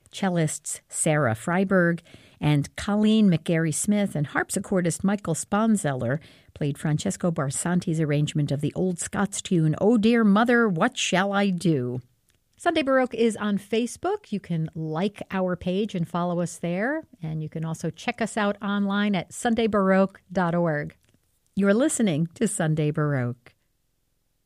Cellists Sarah Freiberg and Colleen McGarry-Smith and harpsichordist Michael Sponzeller played Francesco Barsanti's arrangement of the old Scots tune, "Oh Dear Mother, What Shall I Do?" Sunday Baroque is on Facebook. You can like our page and follow us there. And you can also check us out online at sundaybaroque.org. You're listening to Sunday Baroque.